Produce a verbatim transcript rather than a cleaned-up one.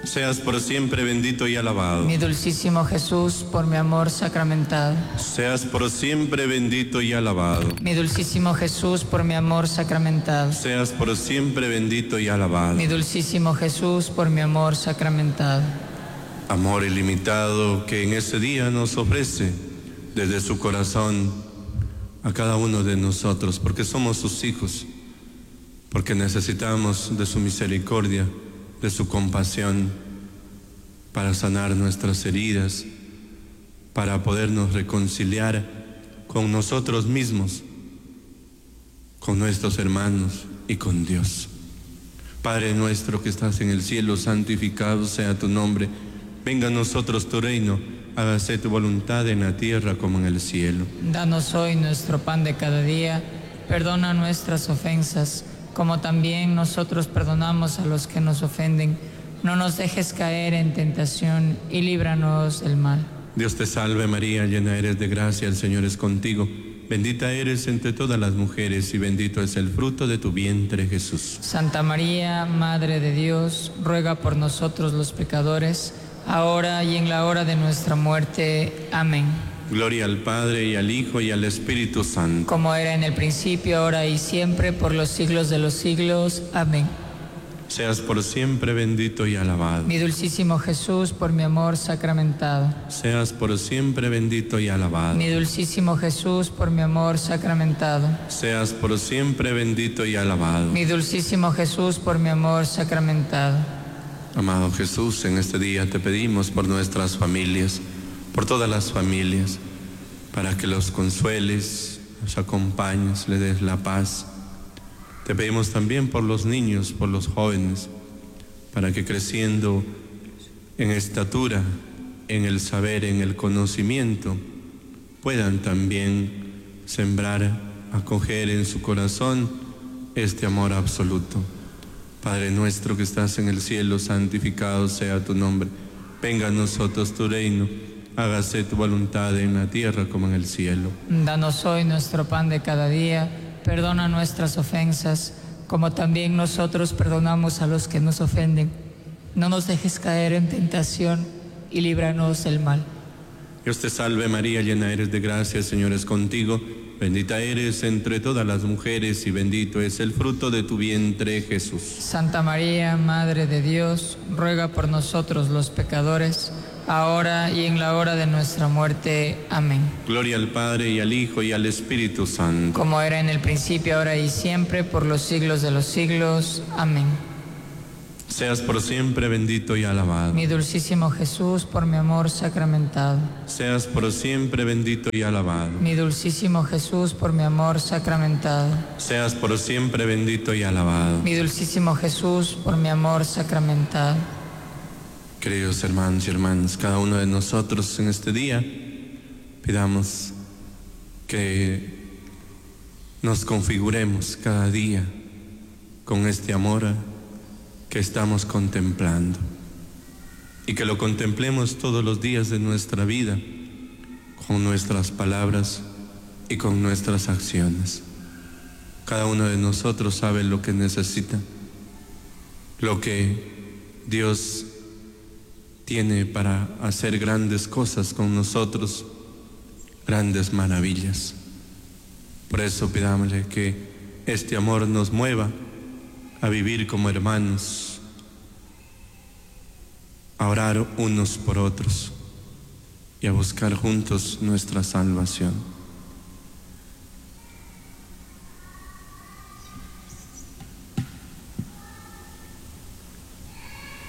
Seas por siempre bendito y alabado. Mi dulcísimo Jesús, por mi amor sacramentado. Seas por siempre bendito y alabado. Mi dulcísimo Jesús, por mi amor sacramentado. Seas por siempre bendito y alabado. Mi dulcísimo Jesús, por mi amor sacramentado. Amor ilimitado que en ese día nos ofrece desde su corazón a cada uno de nosotros, porque somos sus hijos, porque necesitamos de su misericordia, de su compasión, para sanar nuestras heridas, para podernos reconciliar con nosotros mismos, con nuestros hermanos y con Dios. Padre nuestro que estás en el cielo, santificado sea tu nombre. Venga a nosotros tu reino, hágase tu voluntad en la tierra como en el cielo. Danos hoy nuestro pan de cada día, perdona nuestras ofensas, como también nosotros perdonamos a los que nos ofenden. No nos dejes caer en tentación y líbranos del mal. Dios te salve María, llena eres de gracia, el Señor es contigo. Bendita eres entre todas las mujeres y bendito es el fruto de tu vientre, Jesús. Santa María, Madre de Dios, ruega por nosotros los pecadores, ahora y en la hora de nuestra muerte. Amén. Gloria al Padre y al Hijo y al Espíritu Santo. Como era en el principio, ahora y siempre, por los siglos de los siglos. Amén. Seas por siempre bendito y alabado. Mi dulcísimo Jesús, por mi amor sacramentado. Seas por siempre bendito y alabado. Mi dulcísimo Jesús, por mi amor sacramentado. Seas por siempre bendito y alabado. Mi dulcísimo Jesús, por mi amor sacramentado. Amado Jesús, en este día te pedimos por nuestras familias, por todas las familias, para que los consueles, los acompañes, le des la paz. Te pedimos también por los niños, por los jóvenes, para que creciendo en estatura, en el saber, en el conocimiento, puedan también sembrar, acoger en su corazón este amor absoluto. Padre nuestro que estás en el cielo, santificado sea tu nombre. Venga a nosotros tu reino, hágase tu voluntad en la tierra como en el cielo. Danos hoy nuestro pan de cada día. Perdona nuestras ofensas, como también nosotros perdonamos a los que nos ofenden. No nos dejes caer en tentación y líbranos del mal. Dios te salve María, llena eres de gracia, el Señor es contigo. Bendita eres entre todas las mujeres y bendito es el fruto de tu vientre, Jesús. Santa María, Madre de Dios, ruega por nosotros los pecadores, ahora y en la hora de nuestra muerte. Amén. Gloria al Padre y al Hijo y al Espíritu Santo. Como era en el principio, ahora y siempre, por los siglos de los siglos. Amén. Seas por siempre bendito y alabado. Mi dulcísimo Jesús, por mi amor sacramentado. Seas por siempre bendito y alabado. Mi dulcísimo Jesús, por mi amor sacramentado. Seas por siempre bendito y alabado. Mi dulcísimo Jesús, por mi amor sacramentado. Queridos hermanos y hermanas, cada uno de nosotros en este día pidamos que nos configuremos cada día con este amor que estamos contemplando y que lo contemplemos todos los días de nuestra vida con nuestras palabras y con nuestras acciones. Cada uno de nosotros sabe lo que necesita, lo que Dios tiene para hacer grandes cosas con nosotros, grandes maravillas. Por eso pidámosle que este amor nos mueva a vivir como hermanos, a orar unos por otros y a buscar juntos nuestra salvación.